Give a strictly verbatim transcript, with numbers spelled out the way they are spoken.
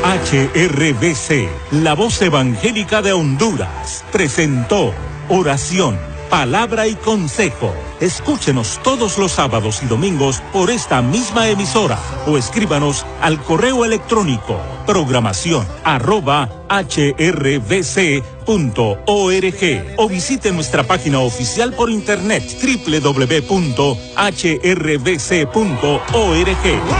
H R B C, la voz evangélica de Honduras, presentó Oración, Palabra y Consejo. Escúchenos todos los sábados y domingos por esta misma emisora o escríbanos al correo electrónico programación arroba hrbc punto org o visite nuestra página oficial por internet doble u doble u doble u punto h r b c punto org.